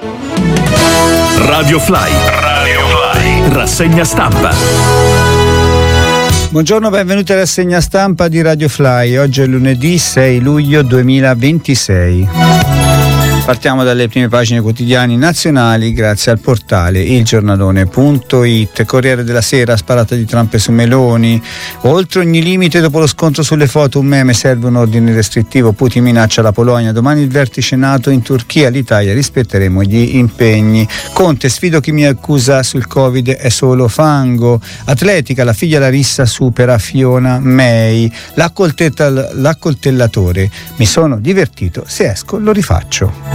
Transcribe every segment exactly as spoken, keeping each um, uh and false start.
Radio Fly. Radio Fly. Rassegna stampa. Buongiorno, benvenuti alla rassegna stampa di Radio Fly. Oggi è lunedì sei luglio duemilaventisei. Partiamo dalle prime pagine quotidiani nazionali grazie al portale il giornalone punto it. Corriere della Sera, sparata di Trump su Meloni. Oltre ogni limite dopo lo scontro sulle foto, un meme, serve un ordine restrittivo, Putin minaccia la Polonia, domani il vertice NATO in Turchia, l'Italia rispetteremo gli impegni. Conte, sfido chi mi accusa sul Covid, è solo fango. Atletica, la figlia Larissa supera Fiona May. L'accoltellatore, mi sono divertito, se esco lo rifaccio.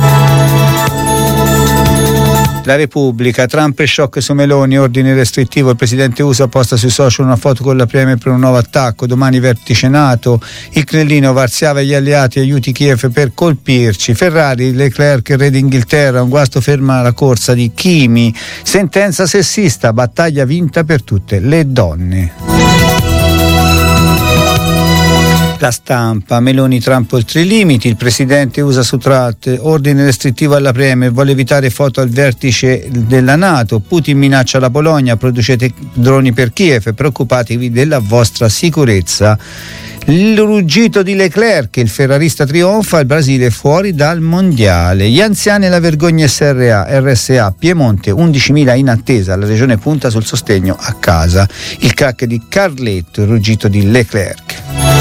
La Repubblica, Trump e shock su Meloni, ordine restrittivo, il presidente U S A posta sui social una foto con la Premier per un nuovo attacco, domani vertice NATO, il Crellino, Varsavia e gli alleati, aiuti Kiev per colpirci, Ferrari, Leclerc, Re d'Inghilterra, un guasto ferma la corsa di Kimi, sentenza sessista, battaglia vinta per tutte le donne. La Stampa, Meloni Trump oltre i limiti, il presidente U S A su Trump, ordine restrittivo alla Premier, vuole evitare foto al vertice della NATO, Putin minaccia la Polonia, producete droni per Kiev, preoccupatevi della vostra sicurezza. Il ruggito di Leclerc, il ferrarista trionfa, il Brasile fuori dal mondiale. Gli anziani e la vergogna S R A, R S A, Piemonte undicimila in attesa, la regione punta sul sostegno a casa. Il crack di Carletto, il ruggito di Leclerc.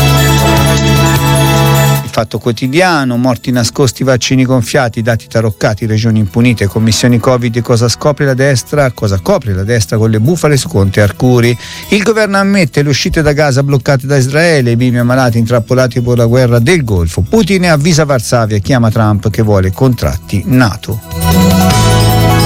Il Fatto Quotidiano, morti nascosti, vaccini gonfiati, dati taroccati, regioni impunite, commissioni Covid, cosa scopre la destra, cosa copre la destra con le bufale su Conte e Arcuri. Il governo ammette le uscite da Gaza bloccate da Israele, i bimbi ammalati intrappolati per la guerra del Golfo. Putin avvisa Varsavia e chiama Trump che vuole contratti NATO.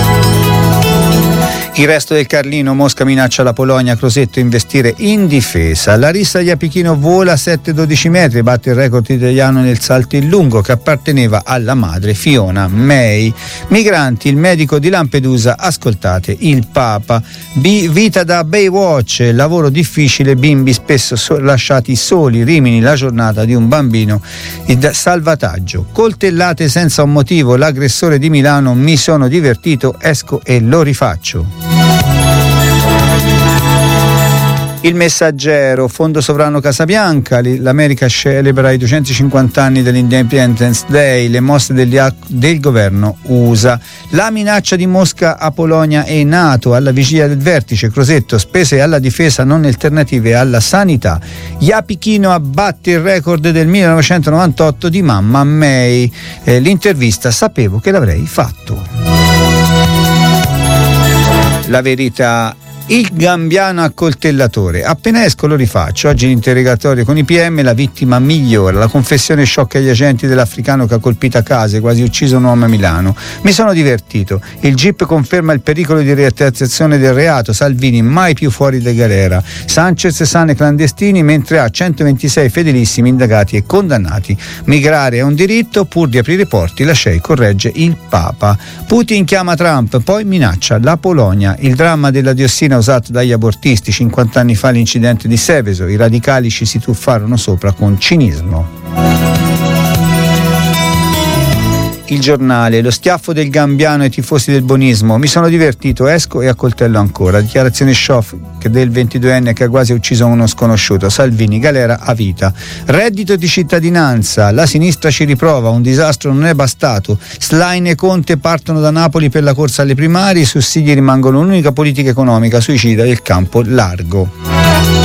Il resto del Carlino, Mosca minaccia la Polonia, Crosetto investire in difesa. Larissa Iapichino vola sette dodici metri, batte il record italiano nel salto in lungo che apparteneva alla madre Fiona May. Migranti, il medico di Lampedusa, ascoltate il Papa. B- vita da Baywatch, lavoro difficile, bimbi spesso so- lasciati soli, Rimini, la giornata di un bambino. Il salvataggio, coltellate senza un motivo, l'aggressore di Milano, mi sono divertito, esco e lo rifaccio. Il Messaggero, Fondo Sovrano Casabianca, l'America celebra i duecentocinquanta anni dell'Independence Day, le mosse degli, del governo U S A, la minaccia di Mosca a Polonia e NATO, alla vigilia del vertice, Crosetto, spese alla difesa non alternative alla sanità, Iapichino abbatte il record del millenovecentonovantotto di mamma May, eh, l'intervista, sapevo che l'avrei fatto. La Verità, il gambiano accoltellatore, appena esco lo rifaccio, oggi l'interrogatorio con i P M, la vittima migliora, la confessione sciocca agli agenti dell'africano che ha colpito a casa e quasi ucciso un uomo a Milano, mi sono divertito, il G I P conferma il pericolo di reattivazione del reato, Salvini mai più fuori da galera, Sanchez sana clandestini mentre ha centoventisei fedelissimi indagati e condannati, migrare è un diritto, pur di aprire porti la C E I corregge il Papa, Putin chiama Trump, poi minaccia la Polonia, il dramma della diossina usato dagli abortisti, cinquanta anni fa l'incidente di Seveso, i radicali ci si tuffarono sopra con cinismo. Il Giornale, lo schiaffo del gambiano ai tifosi del bonismo, mi sono divertito, esco e accoltello ancora, dichiarazione shock del ventiduenne che ha quasi ucciso uno sconosciuto, Salvini, galera a vita, reddito di cittadinanza, la sinistra ci riprova, un disastro non è bastato, Schlein e Conte partono da Napoli per la corsa alle primarie, i sussidi rimangono l'unica politica economica suicida del campo largo.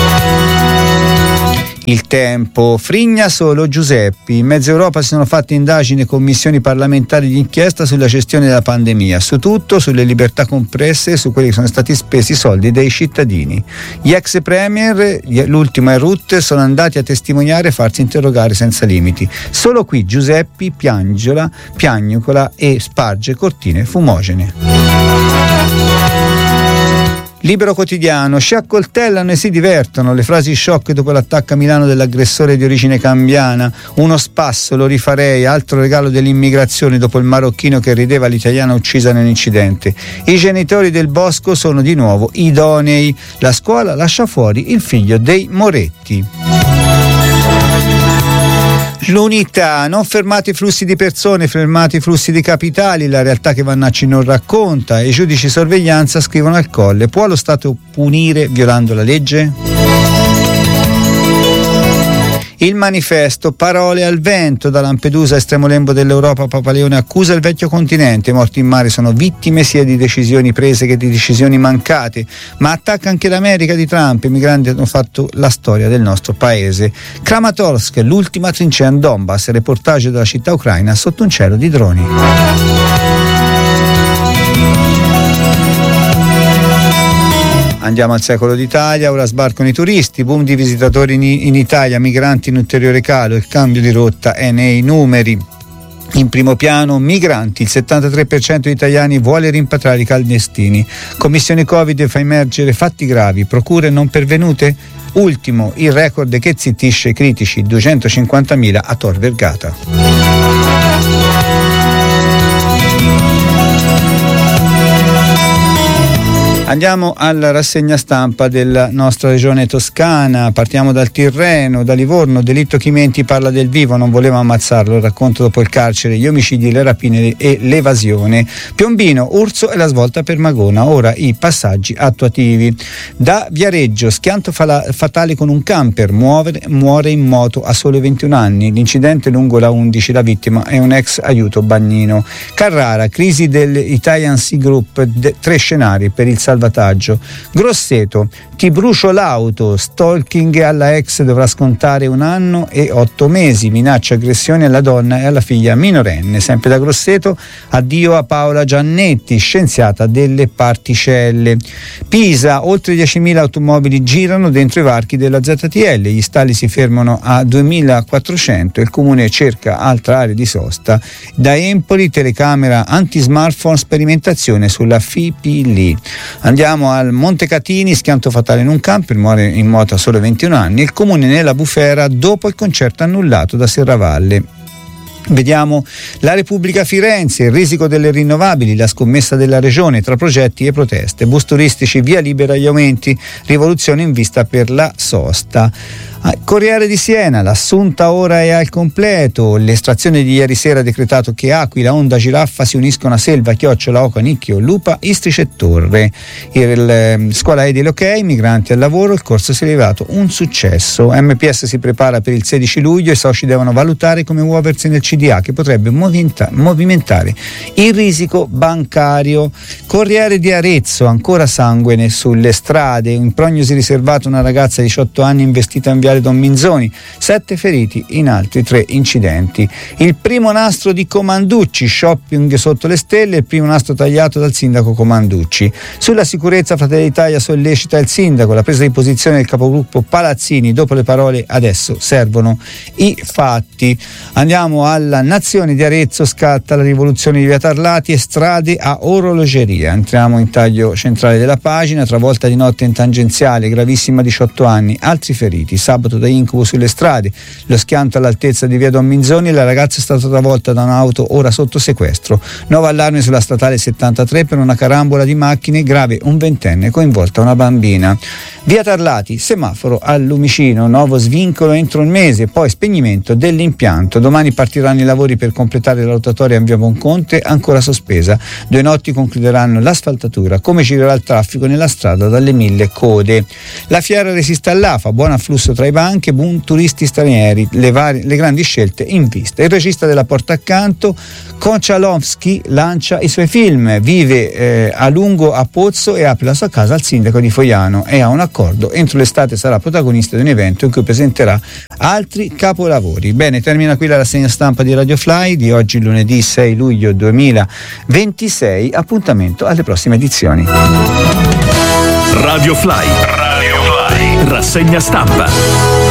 Il Tempo, Frigna solo Giuseppi, in mezza Europa si sono fatte indagini e commissioni parlamentari di inchiesta sulla gestione della pandemia, su tutto, sulle libertà compresse e su quelli che sono stati spesi i soldi dei cittadini. Gli ex premier, l'ultimo è Rutte, sono andati a testimoniare e farsi interrogare senza limiti. Solo qui Giuseppi piangiola, piagnucola e sparge cortine fumogene. Libero Quotidiano, si accoltellano e si divertono, le frasi shock dopo l'attacco a Milano dell'aggressore di origine cambiana, uno spasso, lo rifarei, altro regalo dell'immigrazione dopo il marocchino che rideva l'italiana uccisa nell'incidente. I genitori del Bosco sono di nuovo idonei, la scuola lascia fuori il figlio dei Moretti. L'unità, non fermate i flussi di persone, fermate i flussi di capitali, la realtà che Vannacci non racconta. I giudici di sorveglianza scrivono al Colle: può lo Stato punire violando la legge? Il Manifesto, parole al vento, da Lampedusa, estremo lembo dell'Europa, Papa Leone accusa il vecchio continente, i morti in mare sono vittime sia di decisioni prese che di decisioni mancate, ma attacca anche l'America di Trump, i migranti hanno fatto la storia del nostro paese. Kramatorsk, l'ultima trincea in Donbass, reportage della città ucraina sotto un cielo di droni. Andiamo al secolo d'Italia, ora sbarcano i turisti, boom di visitatori in, in Italia, migranti in ulteriore calo, il cambio di rotta è nei numeri. In primo piano migranti, il settantatré per cento degli italiani vuole rimpatriare i clandestini. Commissione Covid fa emergere fatti gravi, procure non pervenute? Ultimo, il record che zittisce i critici, duecentocinquantamila a Tor Vergata. Andiamo alla rassegna stampa della nostra regione toscana, partiamo dal Tirreno, da Livorno, delitto Chimenti parla del vivo, non voleva ammazzarlo, racconto dopo il carcere, gli omicidi, le rapine e l'evasione. Piombino, Urso e la svolta per Magona, ora i passaggi attuativi. Da Viareggio, schianto fala- fatale con un camper, muore, muore in moto a soli ventuno anni, l'incidente lungo la undici, la vittima è un ex aiuto bagnino. Carrara, crisi dell'Italian Sea Group, de- tre scenari per il salvataggio. Grosseto, ti brucio l'auto, stalking alla ex dovrà scontare un anno e otto mesi, minaccia aggressione alla donna e alla figlia minorenne. Sempre da Grosseto, addio a Paola Giannetti, scienziata delle particelle. Pisa, oltre diecimila automobili girano dentro i varchi della Z T L, gli stalli si fermano a duemilaquattrocento, il comune cerca altra area di sosta. Da Empoli, telecamera anti-smartphone, sperimentazione sulla F I P L. Andiamo al Montecatini, schianto fatale in un camper, muore in moto a solo ventuno anni, il comune nella bufera dopo il concerto annullato da Serravalle. Vediamo la Repubblica Firenze, il risico delle rinnovabili, la scommessa della regione tra progetti e proteste, bus turistici via libera agli aumenti, rivoluzione in vista per la sosta. Corriere di Siena, l'assunta ora è al completo, l'estrazione di ieri sera ha decretato che Aquila, Onda, Giraffa si uniscono a Selva, Chiocciola, Oca, Nicchio, Lupa, Istrice e Torre. Il, il, scuola edile ok, migranti al lavoro, il corso si è rivelato un successo. M P S si prepara per il sedici luglio, i soci devono valutare come muoversi nel C D A che potrebbe movimenta, movimentare il risico bancario. Corriere di Arezzo, ancora sangue sulle strade, in prognosi riservata una ragazza di diciotto anni investita in via Don Minzoni, sette feriti in altri tre incidenti. Il primo nastro di Comanducci, shopping sotto le stelle, il primo nastro tagliato dal sindaco Comanducci. Sulla sicurezza Fratelli d'Italia sollecita il sindaco, la presa di posizione del capogruppo Palazzini, dopo le parole adesso servono i fatti. Andiamo alla Nazione di Arezzo, scatta la rivoluzione di via Tarlati e strade a orologeria. Entriamo in taglio centrale della pagina, travolta di notte in tangenziale, gravissima, diciotto anni, altri feriti. Sabato da incubo sulle strade, lo schianto all'altezza di via Don Minzoni, la ragazza è stata travolta da un'auto ora sotto sequestro. Nuovo allarme sulla statale settantatré per una carambola di macchine, grave un ventenne, coinvolta una bambina. Via Tarlati, semaforo al lumicino, nuovo svincolo entro un mese, poi spegnimento dell'impianto. Domani partiranno i lavori per completare la rotatoria in via Bonconte, ancora sospesa. Due notti concluderanno l'asfaltatura. Come girerà il traffico nella strada dalle mille code. La fiera resiste all'A F A, buon afflusso tra i banchi, boom turisti stranieri, le, varie, le grandi scelte in vista. Il regista della Porta Accanto, Konchalovsky, lancia i suoi film, vive eh, a lungo a Pozzo e apre la sua casa al sindaco di Fogliano e ha un accordo, entro l'estate sarà protagonista di un evento in cui presenterà altri capolavori. Bene, termina qui la rassegna stampa di Radio Fly di oggi, lunedì sei luglio duemilaventisei, appuntamento alle prossime edizioni. Radio Fly, Radio Fly, rassegna stampa.